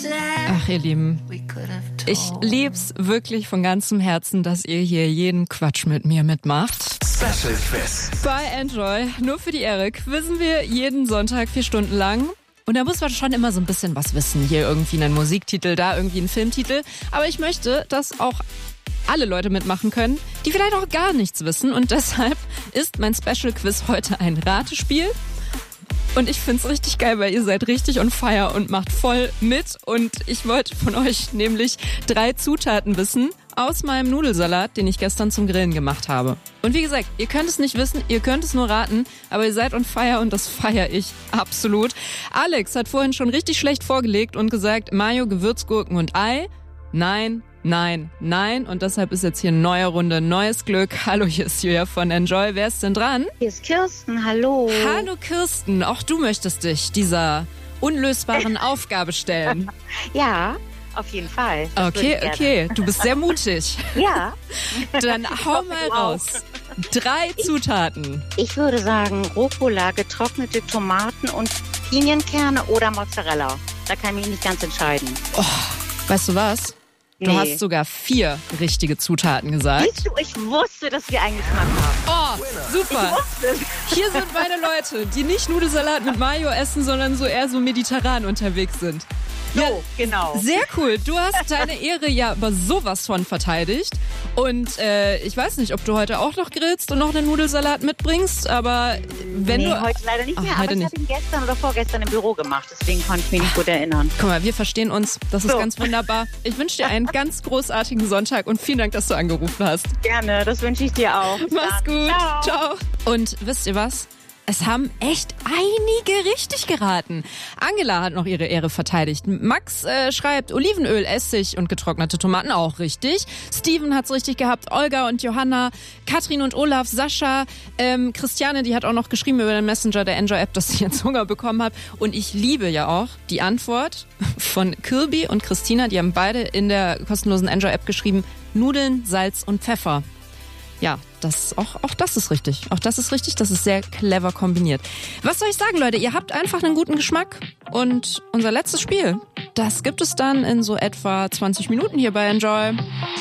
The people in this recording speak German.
Ach, ihr Lieben, ich lieb's wirklich von ganzem Herzen, dass ihr hier jeden Quatsch mit mir mitmacht. Special Quiz. Bei Enjoy, nur für die Ehre, quizzen wir jeden Sonntag 4 Stunden lang. Und da muss man schon immer so ein bisschen was wissen. Hier irgendwie einen Musiktitel, da irgendwie einen Filmtitel. Aber ich möchte, dass auch alle Leute mitmachen können, die vielleicht auch gar nichts wissen. Und deshalb ist mein Special Quiz heute ein Ratespiel. Und ich find's richtig geil, weil ihr seid richtig on fire und macht voll mit. Und ich wollte von euch nämlich 3 Zutaten wissen aus meinem Nudelsalat, den ich gestern zum Grillen gemacht habe. Und wie gesagt, ihr könnt es nicht wissen, ihr könnt es nur raten, aber ihr seid on fire und das feiere ich absolut. Alex hat vorhin schon richtig schlecht vorgelegt und gesagt, Mayo, Gewürzgurken und Ei. Nein, nein, nein. Und deshalb ist jetzt hier eine neue Runde, neues Glück. Hallo, hier ist Julia von Enjoy. Wer ist denn dran? Hier ist Kirsten, hallo. Hallo Kirsten, auch du möchtest dich dieser unlösbaren Aufgabe stellen. Ja, auf jeden Fall. Das Okay, du bist sehr mutig. Ja. Dann hau mal raus. 3 Zutaten. Ich würde sagen Rucola, getrocknete Tomaten und Pinienkerne oder Mozzarella. Da kann ich mich nicht ganz entscheiden. Oh, weißt du was? Du hast sogar 4 richtige Zutaten gesagt. Siehst du, ich wusste, dass wir einen Geschmack haben. Oh, super. Ich wusste es. Hier sind meine Leute, die nicht Nudelsalat mit Mayo essen, sondern so eher so mediterran unterwegs sind. So, genau. Sehr cool. Du hast deine Ehre ja aber sowas von verteidigt. Und ich weiß nicht, ob du heute auch noch grillst und noch einen Nudelsalat mitbringst, aber wenn du... heute leider nicht mehr, Ach, heute aber ich habe ihn gestern oder vorgestern im Büro gemacht, deswegen konnte ich mich nicht gut erinnern. Guck mal, wir verstehen uns. Das ist ganz wunderbar. Ich wünsche dir einen ganz großartigen Sonntag und vielen Dank, dass du angerufen hast. Gerne, das wünsche ich dir auch. Bis Mach's dann. gut. Ciao. Ciao. Und wisst ihr was? Es haben echt einige richtig geraten. Angela hat noch ihre Ehre verteidigt. Max schreibt Olivenöl, Essig und getrocknete Tomaten auch richtig. Steven hat's richtig gehabt. Olga und Johanna, Katrin und Olaf, Sascha, Christiane, die hat auch noch geschrieben über den Messenger der Enjoy-App, dass sie jetzt Hunger bekommen hat. Und ich liebe ja auch die Antwort von Kirby und Christina. Die haben beide in der kostenlosen Enjoy-App geschrieben, Nudeln, Salz und Pfeffer. Ja, auch das ist richtig. Auch das ist richtig, das ist sehr clever kombiniert. Was soll ich sagen, Leute? Ihr habt einfach einen guten Geschmack. Und unser letztes Spiel, das gibt es dann in so etwa 20 Minuten hier bei Enjoy.